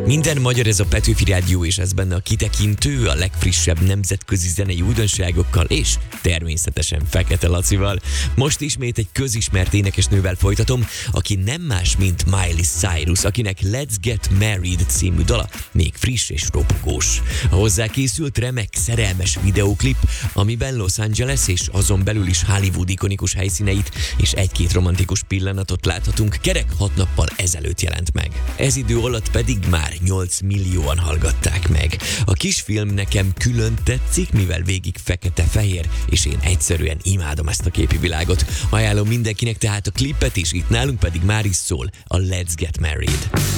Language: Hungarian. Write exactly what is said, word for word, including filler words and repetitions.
Minden magyar, ez a Petőfi Rádió, és ez benne a kitekintő a legfrissebb nemzetközi zenei újdonságokkal, és természetesen Fekete Lacival. Most ismét egy közismert énekesnővel folytatom, aki nem más, mint Miley Cyrus, akinek Let's Get Married című dala még friss és ropogós. A hozzá készült remek, szerelmes videóklip, amiben Los Angeles és azon belül is Hollywood ikonikus helyszíneit és egy-két romantikus pillanatot láthatunk, kerek hat nappal ezelőtt jelent meg. Ez idő alatt pedig már nyolc millióan hallgatták meg. A kisfilm nekem külön tetszik, mivel végig fekete-fehér, és én egyszerűen imádom ezt a képi világot. Ajánlom mindenkinek tehát a klipet is, itt nálunk pedig már is szól a Let's Get Married.